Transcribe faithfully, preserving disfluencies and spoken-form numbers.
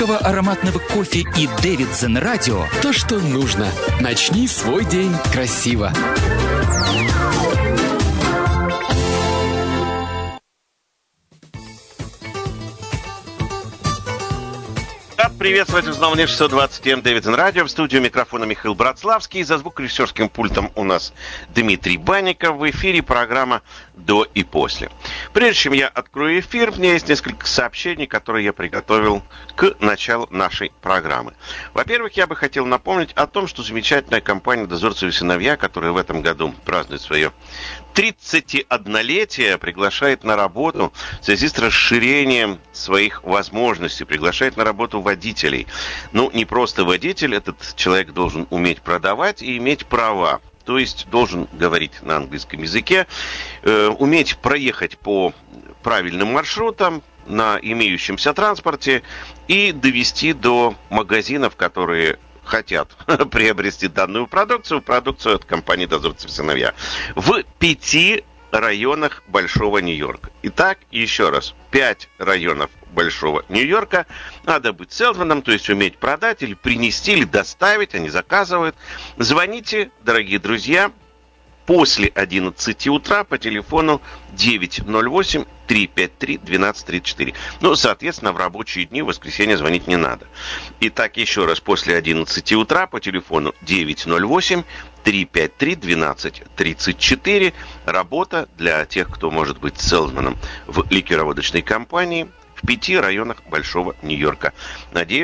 ароматного кофе и Дэвидсон радио – то, что нужно. Начни свой день красиво. Рад приветствовать в Волне шестьсот двадцать эм Дэвидсон радио. В студию микрофона Михаил Братславский. За звукорежиссерским пультом у нас Дмитрий Банников. В эфире программа «До и после». Прежде чем я открою эфир, у меня есть несколько сообщений, которые я приготовил к началу нашей программы. Во-первых, я бы хотел напомнить о том, что замечательная компания «Дозорцев и сыновья», которая в этом году празднует свое тридцатиоднолетие, приглашает на работу в связи с расширением своих возможностей, приглашает на работу водителей. Ну, не просто водитель, этот человек должен уметь продавать и иметь права. То есть должен говорить на английском языке, э, уметь проехать по правильным маршрутам на имеющемся транспорте и довести до магазинов, которые хотят приобрести данную продукцию, продукцию от компании «Дозорцев и сыновья», в пяти районах Большого Нью-Йорка. Итак, еще раз, пять районов Большого Нью-Йорка. Надо быть селсменом, то есть уметь продать или принести, или доставить, они заказывают. Звоните, дорогие друзья, после одиннадцати утра по телефону девять ноль восемь три пять три двенадцать тридцать четыре. Ну, соответственно, в рабочие дни в воскресенье звонить не надо. Итак, еще раз, после одиннадцати утра по телефону девять ноль восемь три пять три двенадцать тридцать четыре. Работа для тех, кто может быть селсменом в ликероводочной компании в пяти районах Большого Нью-Йорка. Надеюсь,